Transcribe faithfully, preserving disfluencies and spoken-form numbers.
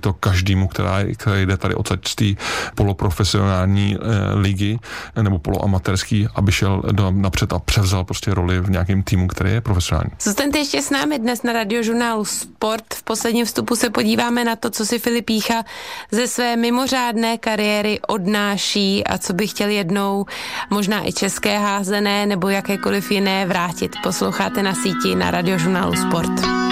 to každému, která, který jde tady odsaď z té poloprofesionální e, ligy nebo poloamatérský, aby šel do, napřed a převzal prostě roli v nějakém týmu, který je profesionální. Zůstaňte ještě s námi dnes na Radiožurnálu Sport. V posledním vstupu se podíváme na to, co si Filip Jícha ze své mimořádné kariéry odnáší a co by chtěl jednou možná i české házené nebo jakékoliv jiné vrátit. Posloucháte na síti na Radiožurnálu Sport.